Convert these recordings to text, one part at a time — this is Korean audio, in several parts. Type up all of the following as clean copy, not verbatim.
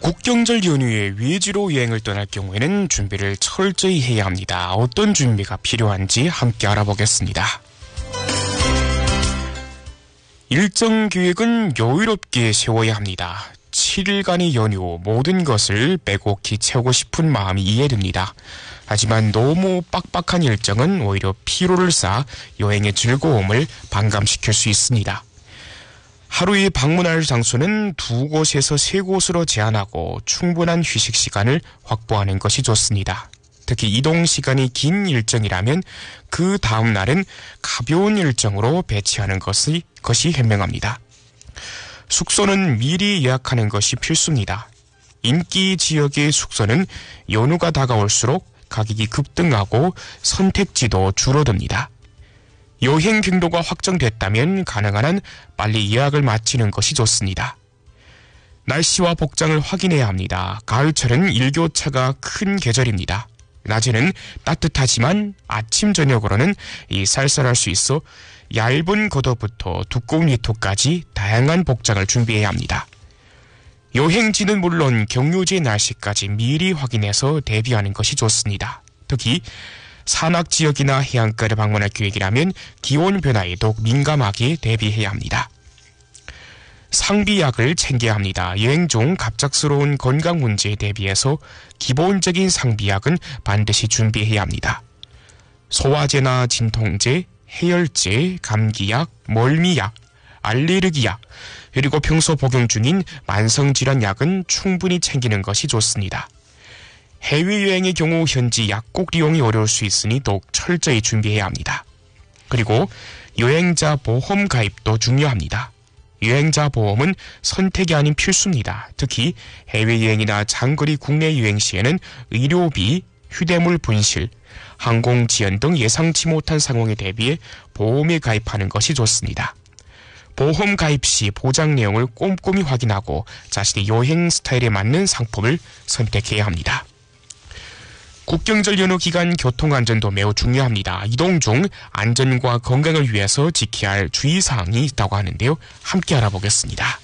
국경절 연휴에 외지로 여행을 떠날 경우에는 준비를 철저히 해야 합니다. 어떤 준비가 필요한지 함께 알아보겠습니다. 일정 계획은 여유롭게 세워야 합니다. 7일간의 연휴 모든 것을 빼곡히 채우고 싶은 마음이 이해됩니다. 하지만 너무 빡빡한 일정은 오히려 피로를 쌓아 여행의 즐거움을 반감시킬 수 있습니다. 하루에 방문할 장소는 2곳에서 3곳으로 제한하고 충분한 휴식 시간을 확보하는 것이 좋습니다. 특히 이동 시간이 긴 일정이라면 그 다음 날은 가벼운 일정으로 배치하는 것이 현명합니다. 숙소는 미리 예약하는 것이 필수입니다. 인기 지역의 숙소는 연휴가 다가올수록 가격이 급등하고 선택지도 줄어듭니다. 여행 경로가 확정됐다면 가능한 한 빨리 예약을 마치는 것이 좋습니다. 날씨와 복장을 확인해야 합니다. 가을철은 일교차가 큰 계절입니다. 낮에는 따뜻하지만 아침 저녁으로는 쌀쌀할 수 있어 얇은 겉옷부터 두꺼운 니트까지 다양한 복장을 준비해야 합니다. 여행지는 물론 경유지의 날씨까지 미리 확인해서 대비하는 것이 좋습니다. 특히 산악지역이나 해안가를 방문할 계획이라면 기온 변화에 더욱 민감하게 대비해야 합니다. 상비약을 챙겨야 합니다. 여행 중 갑작스러운 건강 문제에 대비해서 기본적인 상비약은 반드시 준비해야 합니다. 소화제나 진통제, 해열제, 감기약, 멀미약, 알레르기약, 그리고 평소 복용 중인 만성질환약은 충분히 챙기는 것이 좋습니다. 해외여행의 경우 현지 약국 이용이 어려울 수 있으니 더욱 철저히 준비해야 합니다. 그리고 여행자 보험 가입도 중요합니다. 여행자 보험은 선택이 아닌 필수입니다. 특히 해외여행이나 장거리 국내 여행 시에는 의료비, 휴대물 분실, 항공 지연 등 예상치 못한 상황에 대비해 보험에 가입하는 것이 좋습니다. 보험 가입 시 보장 내용을 꼼꼼히 확인하고 자신의 여행 스타일에 맞는 상품을 선택해야 합니다. 국경절 연휴 기간 교통안전도 매우 중요합니다. 이동 중 안전과 건강을 위해서 지켜야 할 주의사항이 있다고 하는데요. 함께 알아보겠습니다.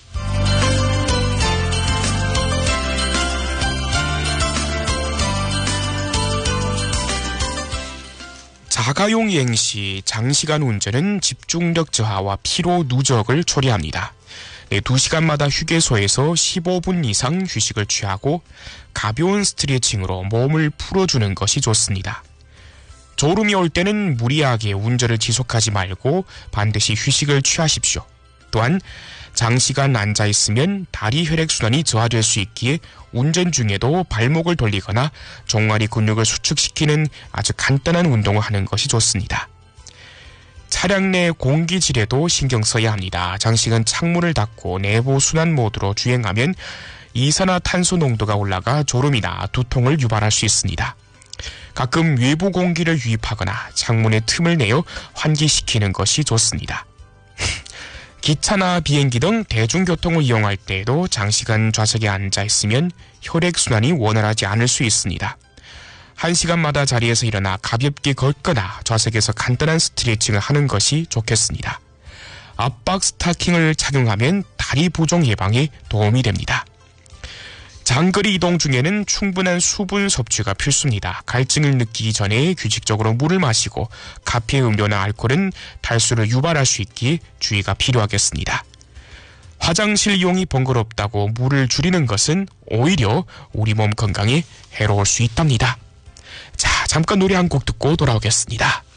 자가용 여행 시 장시간 운전은 집중력 저하와 피로 누적을 초래합니다. 2시간마다 휴게소에서 15분 이상 휴식을 취하고 가벼운 스트레칭으로 몸을 풀어주는 것이 좋습니다. 졸음이 올 때는 무리하게 운전을 지속하지 말고 반드시 휴식을 취하십시오. 또한 장시간 앉아있으면 다리 혈액순환이 저하될 수 있기에 운전 중에도 발목을 돌리거나 종아리 근육을 수축시키는 아주 간단한 운동을 하는 것이 좋습니다. 차량 내 공기질에도 신경 써야 합니다. 장시간 창문을 닫고 내부 순환 모드로 주행하면 이산화탄소 농도가 올라가 졸음이나 두통을 유발할 수 있습니다. 가끔 외부 공기를 유입하거나 창문의 틈을 내어 환기시키는 것이 좋습니다. 기차나 비행기 등 대중교통을 이용할 때에도 장시간 좌석에 앉아 있으면 혈액순환이 원활하지 않을 수 있습니다. 1시간마다 자리에서 일어나 가볍게 걷거나 좌석에서 간단한 스트레칭을 하는 것이 좋겠습니다. 압박 스타킹을 착용하면 다리 부종 예방에 도움이 됩니다. 장거리 이동 중에는 충분한 수분 섭취가 필수입니다. 갈증을 느끼기 전에 규칙적으로 물을 마시고 카페 음료나 알코올은 탈수를 유발할 수 있기에 주의가 필요하겠습니다. 화장실 이용이 번거롭다고 물을 줄이는 것은 오히려 우리 몸 건강에 해로울 수 있답니다. 자, 잠깐 노래 한 곡 듣고 돌아오겠습니다.